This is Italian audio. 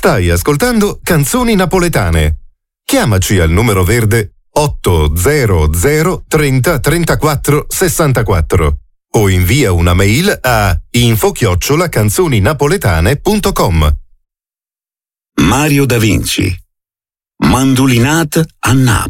Stai ascoltando Canzoni Napoletane. Chiamaci al numero verde 800 30 34 64 o invia una mail a info@canzoninapoletane.com. Mario Da Vinci. Mandulinat a Napoli.